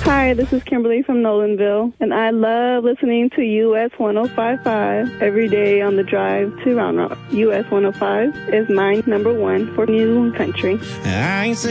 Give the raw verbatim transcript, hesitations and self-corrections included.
Hi, this is Kimberly from Nolanville, and I love listening to U S one oh five point five every day on the drive to Round Rock. U S one oh five is my number one for new country. I ain't